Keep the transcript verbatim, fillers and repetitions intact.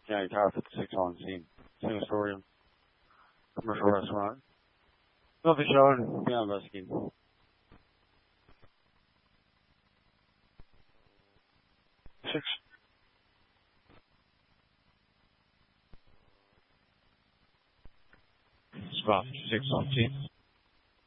County Tire fifty-six on scene. Single story commercial restaurant. Nothing shown. Beyond investigating. Six. Spot six on scene.